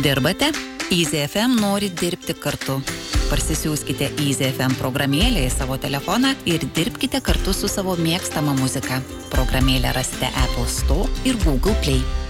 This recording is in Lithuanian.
Dirbate? Easy FM nori dirbti kartu. Parsisiųskite Easy FM programėlę į savo telefoną ir dirbkite kartu su savo mėgstama muzika. Programėlę rasite Apple Store ir Google Play.